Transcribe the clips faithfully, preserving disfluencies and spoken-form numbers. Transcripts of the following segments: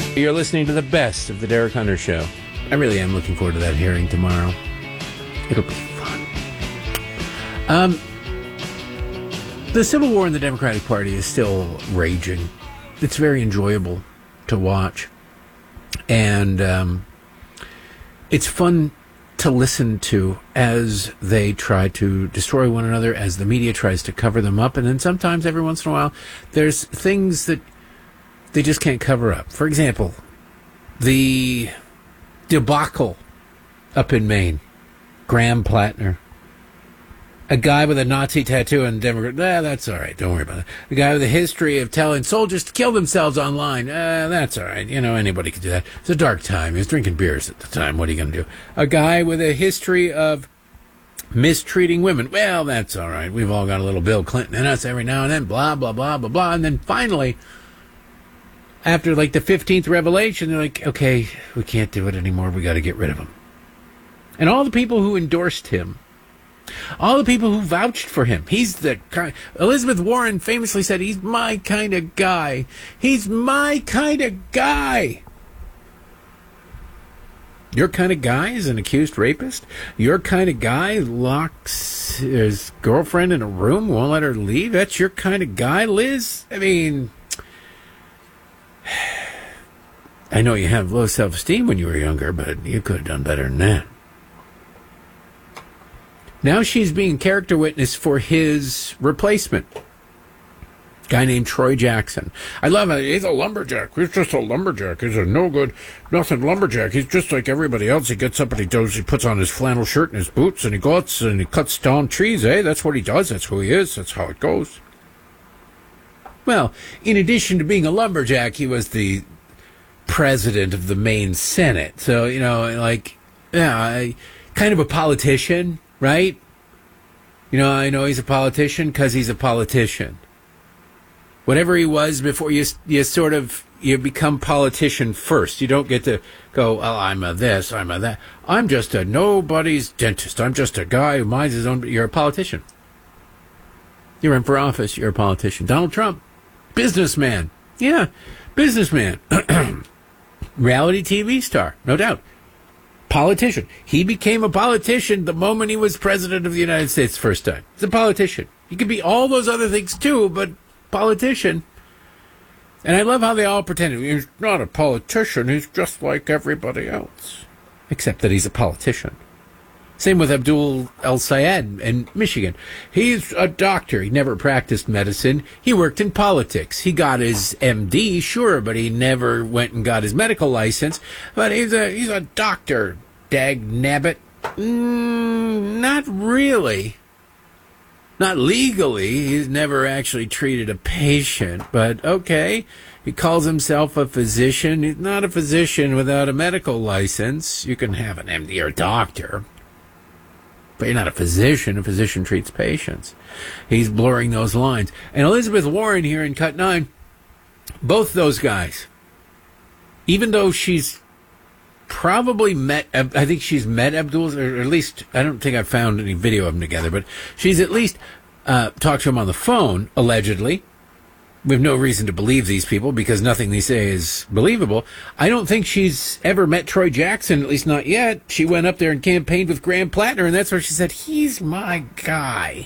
You're listening to the best of the Derek Hunter Show. I really am looking forward to that hearing tomorrow. It'll be fun. Um, the Civil War in the Democratic Party is still raging. It's very enjoyable to watch. And um, it's fun to listen to as they try to destroy one another, as the media tries to cover them up. And then sometimes, every once in a while, there's things that they just can't cover up. For example, the debacle up in Maine. Graham Plattner. A guy with a Nazi tattoo and Democrat. Ah, that's all right. Don't worry about it. A guy with a history of telling soldiers to kill themselves online. Ah, that's all right. You know, anybody could do that. It's a dark time. He was drinking beers at the time. What are you going to do? A guy with a history of mistreating women. Well, that's all right. We've all got a little Bill Clinton in us every now and then. Blah, blah, blah, blah, blah. And then finally, after like the fifteenth revelation, they're like, okay, we can't do it anymore. We got to get rid of him. And all the people who endorsed him, all the people who vouched for him, he's the kind. Elizabeth Warren famously said, he's my kind of guy. He's my kind of guy. Your kind of guy is an accused rapist? Your kind of guy locks his girlfriend in a room, won't let her leave? That's your kind of guy, Liz? I mean, I know you have low self-esteem when you were younger, but you could have done better than that. Now she's being character witness for his replacement. Guy named Troy Jackson. I love it. He's a lumberjack. He's just a lumberjack. He's a no-good, nothing lumberjack. He's just like everybody else. He gets up and he does, he puts on his flannel shirt and his boots and he goes and he cuts down trees, eh? That's what he does. That's who he is. That's how it goes. Well, in addition to being a lumberjack, he was the president of the Maine Senate. So, you know, like, yeah, kind of a politician. Right? You know, I know he's a politician because he's a politician. Whatever he was before, you you sort of, you become politician first. You don't get to go, well, I'm a this, I'm a that. I'm just a nobody's dentist. I'm just a guy who minds his own. You're a politician. You're in for office. You're a politician. Donald Trump, businessman. Yeah, businessman. Reality T V star, no doubt. Politician. He became a politician the moment he was president of the United States the first time. He's a politician. He could be all those other things too, but politician. And I love how they all pretended. He's not a politician. He's just like everybody else. Except that he's a politician. Same with Abdul El-Sayed in Michigan. He's a doctor. He never practiced medicine. He worked in politics. He got his M D, sure, but he never went and got his medical license. But he's a he's a doctor, dag nabbit. Mm, not really. Not legally. He's never actually treated a patient. But okay, he calls himself a physician. He's not a physician without a medical license. You can have an M D or a doctor. But you're not a physician. A physician treats patients. He's blurring those lines. And Elizabeth Warren here in Cut nine, both those guys, even though she's probably met, I think she's met Abdul, or at least, I don't think I've found any video of them together, but she's at least uh, talked to him on the phone, allegedly. We have no reason to believe these people because nothing they say is believable. I don't think she's ever met Troy Jackson, at least not yet. She went up there and campaigned with Graham Plattner, and that's where she said, he's my guy.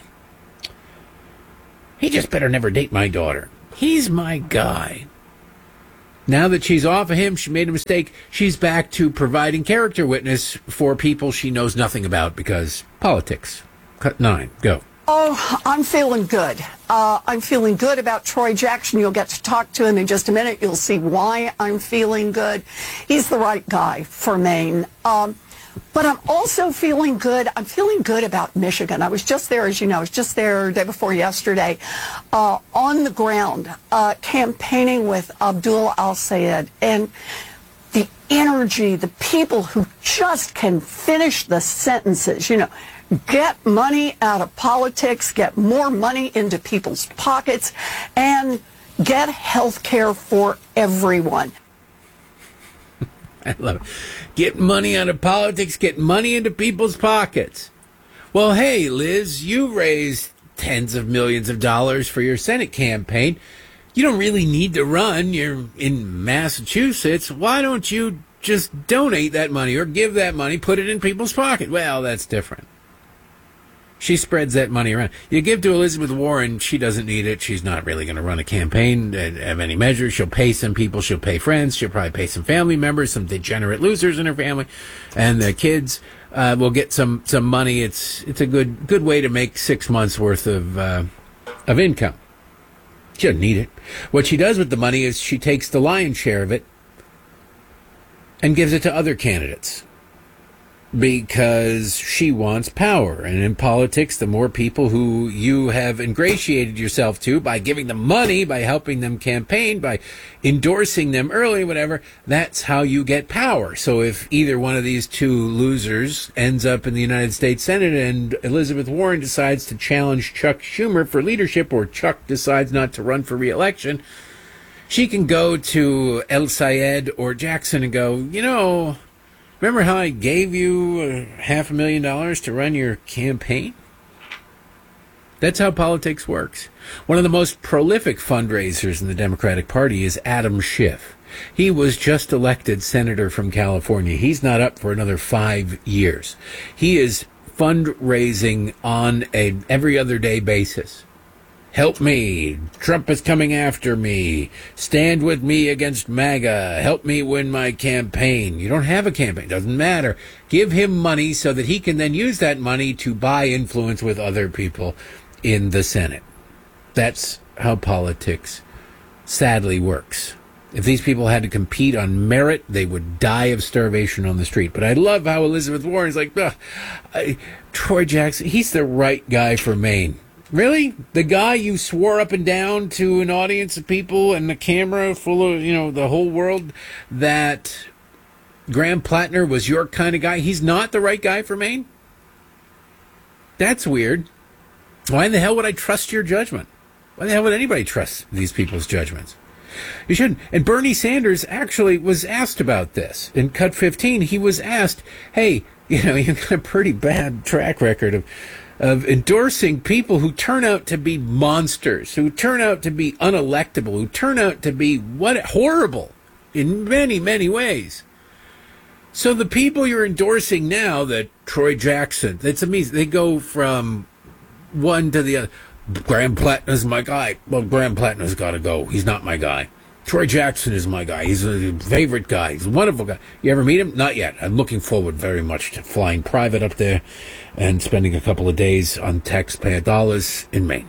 He just better never date my daughter. He's my guy. Now that she's off of him, she made a mistake. She's back to providing character witness for people she knows nothing about because politics. Cut nine, go. Oh, I'm feeling good. Uh, I'm feeling good about Troy Jackson. You'll get to talk to him in just a minute. You'll see why I'm feeling good. He's the right guy for Maine. Um, but I'm also feeling good. I'm feeling good about Michigan. I was just there, as you know, I was just there the day before yesterday, uh, on the ground, uh, campaigning with Abdul El-Sayed. And the energy, the people who just can finish the sentences, you know, get money out of politics, get more money into people's pockets, and get health care for everyone. I love it. Get money out of politics, get money into people's pockets. Well, hey, Liz, you raised tens of millions of dollars for your Senate campaign. you don't really need to run. You're in Massachusetts. Why don't you just donate that money or give that money, put it in people's pocket? Well, that's different. She spreads that money around. You give to Elizabeth Warren, she doesn't need it. She's not really going to run a campaign of any measure. She'll pay some people. She'll pay friends. She'll probably pay some family members, some degenerate losers in her family, and the kids uh, will get some, some money. It's it's a good good way to make six months worth of uh, of income. She doesn't need it. What she does with the money is she takes the lion's share of it and gives it to other candidates because she wants power. And in politics, the more people who you have ingratiated yourself to by giving them money, by helping them campaign, by endorsing them early, whatever, that's how you get power. So if either one of these two losers ends up in the United States Senate and Elizabeth Warren decides to challenge Chuck Schumer for leadership, or Chuck decides not to run for re-election, she can go to El Sayed or Jackson and go, you know, remember how I gave you uh, half a million dollars to run your campaign? That's how politics works. One of the most prolific fundraisers in the Democratic Party is Adam Schiff. He was just elected senator from California. He's not up for another five years. He is fundraising on a every other day basis. Help me. Trump is coming after me. Stand with me against MAGA. Help me win my campaign. You don't have a campaign. Doesn't matter. Give him money so that he can then use that money to buy influence with other people in the Senate. That's how politics sadly works. If these people had to compete on merit, they would die of starvation on the street. But I love how Elizabeth Warren's like, I, Troy Jackson, he's the right guy for Maine. Really? The guy you swore up and down to an audience of people and a camera full of, you know, the whole world that Graham Plattner was your kind of guy? He's not the right guy for Maine? That's weird. Why in the hell would I trust your judgment? Why the hell would anybody trust these people's judgments? You shouldn't. And Bernie Sanders actually was asked about this. In Cut fifteen, he was asked, hey, you know, you've got a pretty bad track record of of endorsing people who turn out to be monsters, who turn out to be unelectable, who turn out to be what horrible in many, many ways. So the people you're endorsing now, that Troy Jackson, that's amazing. They go from one to the other. Graham Plattner's my guy. Well, Graham Plattner's got to go. He's not my guy. Troy Jackson is my guy. He's a favorite guy. He's a wonderful guy. You ever meet him? Not yet. I'm looking forward very much to flying private up there and spending a couple of days on taxpayer dollars in Maine.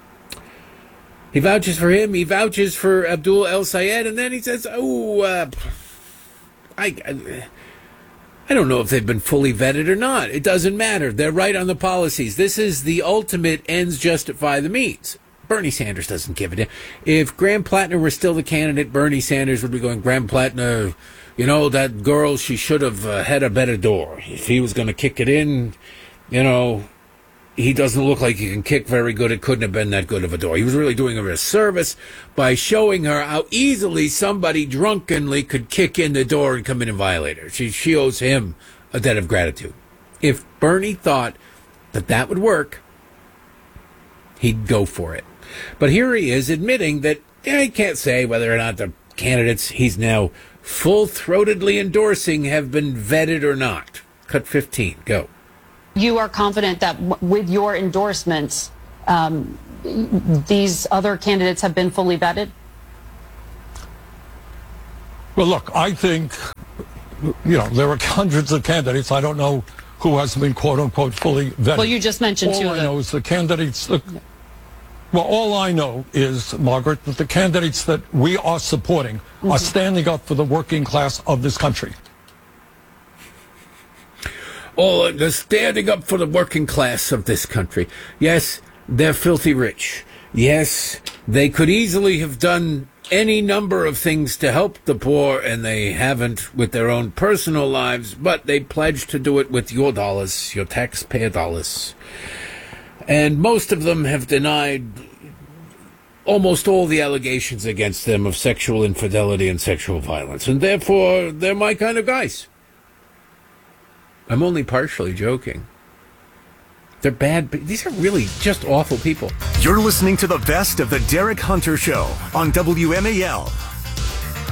He vouches for him. He vouches for Abdul El Sayed, and then he says, oh, uh, I, I, I don't know if they've been fully vetted or not. It doesn't matter. They're right on the policies. This is the ultimate ends justify the means. Bernie Sanders doesn't give a damn. If Graham Plattner were still the candidate, Bernie Sanders would be going, Graham Plattner, you know, that girl, she should have uh, had a better door. If he was going to kick it in, you know, he doesn't look like he can kick very good. It couldn't have been that good of a door. He was really doing her a service by showing her how easily somebody drunkenly could kick in the door and come in and violate her. She, she owes him a debt of gratitude. If Bernie thought that that would work, he'd go for it. But here he is admitting that yeah, he can't say whether or not the candidates he's now full-throatedly endorsing have been vetted or not. Cut fifteen, go. You are confident that w- with your endorsements, um, these other candidates have been fully vetted? Well, look, I think, you know, there are hundreds of candidates. I don't know who has been, quote unquote, fully vetted. Well, you just mentioned all two I of them. know is the candidates. That, well, all I know is, Margaret, that the candidates that we are supporting mm-hmm. are standing up for the working class of this country. Oh, they're standing up for the working class of this country. Yes, they're filthy rich. Yes, they could easily have done any number of things to help the poor, and they haven't with their own personal lives, but they pledged to do it with your dollars, your taxpayer dollars. And most of them have denied almost all the allegations against them of sexual infidelity and sexual violence, and therefore they're my kind of guys. I'm only partially joking. They're bad. These are really just awful people. You're listening to the best of the Derek Hunter Show on W M A L.